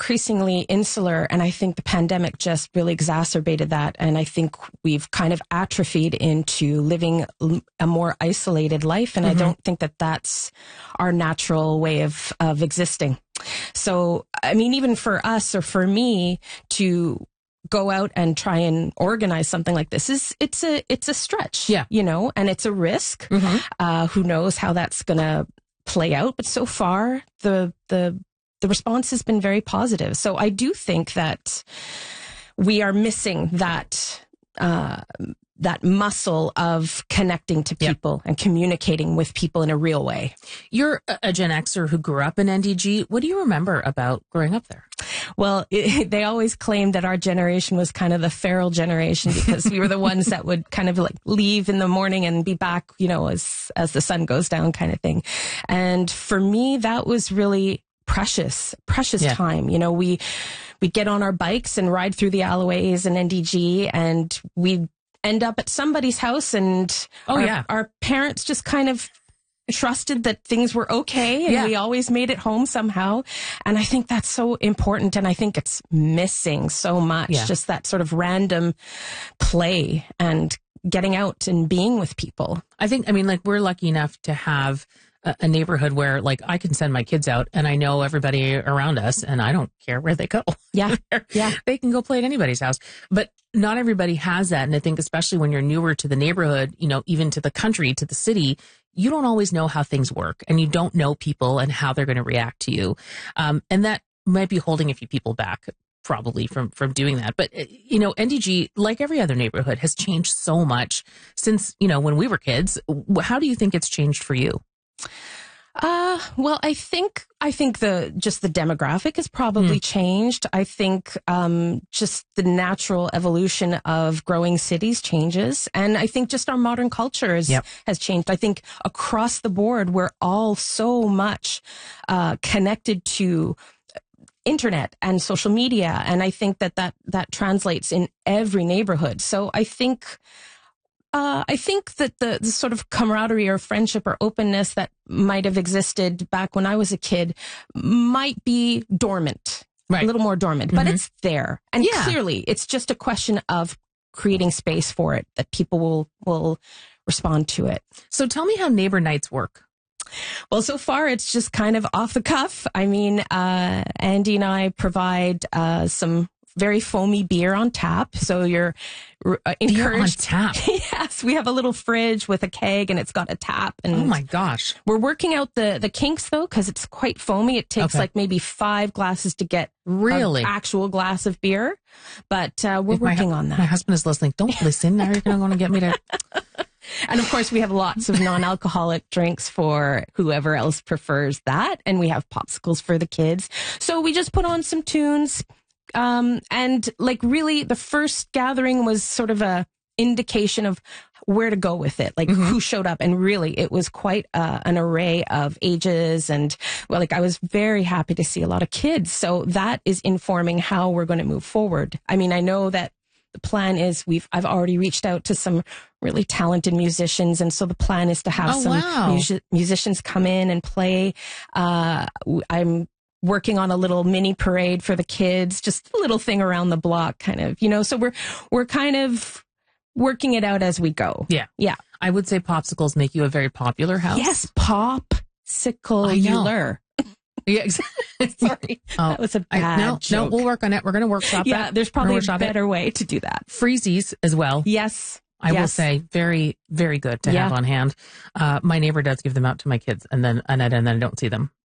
increasingly insular, and I think the pandemic just really exacerbated that. And I think we've kind of atrophied into living a more isolated life. And I don't think that that's our natural way of existing. So, I mean, even for us or for me to go out and try and organize something like this it's a stretch, you know, and it's a risk. Who knows how that's going to play out? But so far, the response has been very positive. So I do think that we are missing that muscle of connecting to people and communicating with people in a real way. You're a Gen Xer who grew up in NDG. What do you remember about growing up there? Well, they always claimed that our generation was kind of the feral generation because we were the ones that would kind of like leave in the morning and be back, you know, as the sun goes down kind of thing. And for me, that was really precious time. You know, we'd get on our bikes and ride through the alleyways in NDG, and we'd end up at somebody's house, and our parents just kind of trusted that things were okay, and we always made it home somehow. And I think that's so important, and I think it's missing so much, just that sort of random play and getting out and being with people. I mean, like, we're lucky enough to have a neighborhood where, like, I can send my kids out and I know everybody around us and I don't care where they go. They can go play at anybody's house. But not everybody has that. And I think especially when you're newer to the neighborhood, you know, even to the country, to the city, you don't always know how things work, and you don't know people and how they're going to react to you. And that might be holding a few people back probably from doing that. But, you know, NDG, like every other neighborhood, has changed so much since, you know, when we were kids. How do you think it's changed for you? Well, I think the demographic has probably changed. I think, just the natural evolution of growing cities changes. And I think just our modern culture has changed. I think across the board, we're all so much, connected to internet and social media. And I think that translates in every neighborhood. So I think that the sort of camaraderie or friendship or openness that might have existed back when I was a kid might be dormant, a little more dormant, but it's there. And clearly it's just a question of creating space for it, that people will respond to it. So tell me how neighbor nights work. Well, so far it's just kind of off the cuff. I mean, Andy and I provide some very foamy beer on tap. So you're encouraged. Beer on tap? Yes. We have a little fridge with a keg, and it's got a tap. And oh my gosh. We're working out the kinks though, because it's quite foamy. It takes like maybe 5 glasses to get an actual glass of beer. But we're working on that. My husband is listening. Don't listen. Now you're going to get me to... And of course, we have lots of non-alcoholic drinks for whoever else prefers that. And we have popsicles for the kids. So we just put on some tunes. And like really the first gathering was sort of a indication of where to go with it, like who showed up. And really it was quite an array of ages. And well, like I was very happy to see a lot of kids. So that is informing how we're going to move forward. I mean, I know that the plan is I've already reached out to some really talented musicians. And so the plan is to have musicians come in and play. I'm working on a little mini parade for the kids, just a little thing around the block kind of, you know, so we're kind of working it out as we go. Yeah. I would say popsicles make you a very popular house. Yes. Pop-sicle-ular. Yeah, exactly. Sorry. That was a bad joke. No, we'll work on it. We're going to workshop that. Yeah, there's probably a better way to do that. Freezies as well. Yes. I will say very, very good to have on hand. My neighbor does give them out to my kids, and then I don't see them.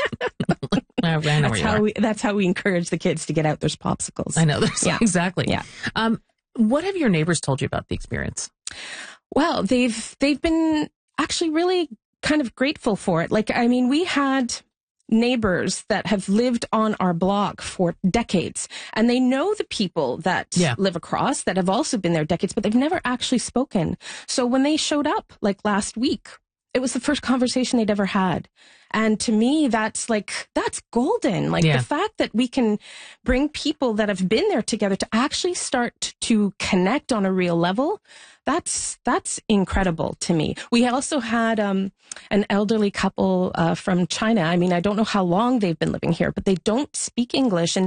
That's how we encourage the kids to get out. There's popsicles. I know. Exactly. Yeah. What have your neighbors told you about the experience? Well, they've been actually really kind of grateful for it. Like, I mean, we had neighbors that have lived on our block for decades, and they know the people that live across that have also been there decades, but they've never actually spoken. So when they showed up like last week, it was the first conversation they'd ever had. And to me, that's golden. Like the fact that we can bring people that have been there together to actually start to connect on a real level. That's incredible to me. We also had an elderly couple from China. I mean, I don't know how long they've been living here, but they don't speak English. And